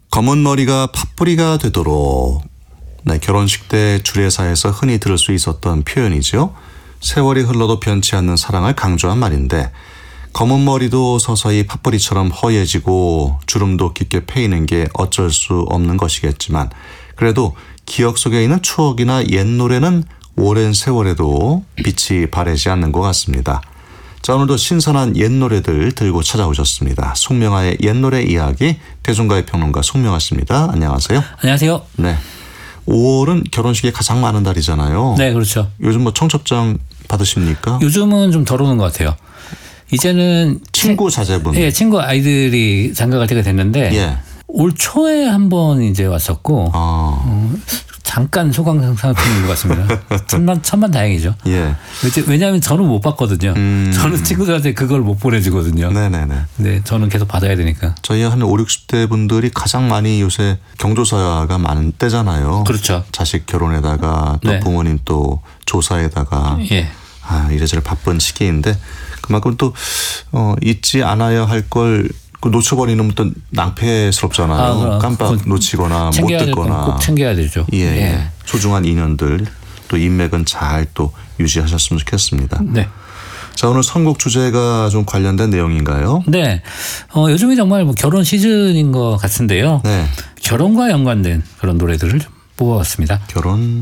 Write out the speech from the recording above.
검은 머리가 팥뿌리가 되도록. 네, 결혼식 때 주례사에서 흔히 들을 수 있었던 표현이죠. 세월이 흘러도 변치 않는 사랑을 강조한 말인데 검은 머리도 서서히 팥뿌리처럼 허예지고 주름도 깊게 패이는 게 어쩔 수 없는 것이겠지만 그래도 기억 속에 있는 추억이나 옛 노래는 오랜 세월에도 빛이 바래지 않는 것 같습니다. 자, 오늘도 신선한 옛 노래들 들고 찾아오셨습니다. 송명아의 옛 노래 이야기 대중가요 평론가 송명아 씨입니다. 안녕하세요. 안녕하세요. 네. 5월은 결혼식이 가장 많은 달이잖아요. 네, 그렇죠. 요즘 뭐 청첩장 받으십니까? 요즘은 좀 덜 오는 것 같아요. 이제는 친구 자제분. 예, 친구 아이들이 장가 갈 때가 됐는데 예. 올 초에 한번 이제 왔었고 잠깐 소강 상태인 것 같습니다. 천만 다행이죠. 예. 왜냐하면 저는 못 받거든요. 저는 친구들한테 그걸 못 보내주거든요. 네네네. 네, 저는 계속 받아야 되니까. 저희 한 5, 60대 분들이 가장 많이 요새 경조사가 많은 때잖아요. 그렇죠. 자식 결혼에다가 또 네. 부모님 또 조사에다가 예. 이래저래 바쁜 시기인데 그만큼 또 잊지 않아야 할 걸 놓쳐버리는 어떤 낭패스럽잖아요. 깜빡 놓치거나 못 듣거나. 꼭 챙겨야 되죠. 예. 소중한 인연들 또 인맥은 잘 또 유지하셨으면 좋겠습니다. 네. 자, 오늘 선곡 주제가 좀 관련된 내용인가요? 네. 요즘이 정말 뭐 결혼 시즌인 것 같은데요. 네. 결혼과 연관된 그런 노래들을 좀 뽑아봤습니다. 결혼